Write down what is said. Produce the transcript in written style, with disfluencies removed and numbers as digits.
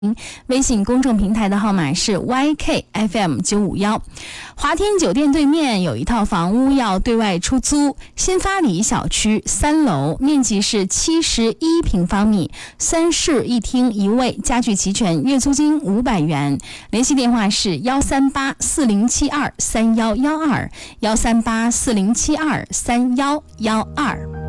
微信公众平台的号码是 YKFM951。华天酒店对面有一套房屋要对外出租，新发里小区3楼，面积是71平方米，3室1厅1卫，家具齐全，月租金500元。联系电话是13840723112，13840723112。